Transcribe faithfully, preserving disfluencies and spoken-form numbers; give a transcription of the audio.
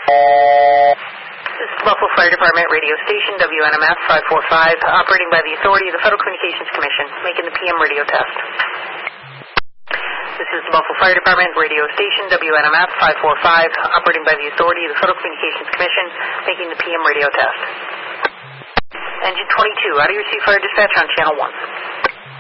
This is Buffalo Fire Department radio station, W N M F five four five, operating by the authority of the Federal Communications Commission, making the P M radio test. This is the Buffalo Fire Department radio station, W N M F five four five, operating by the authority of the Federal Communications Commission, making the P M radio test. Engine twenty-two, out of your C Fire dispatch on channel one.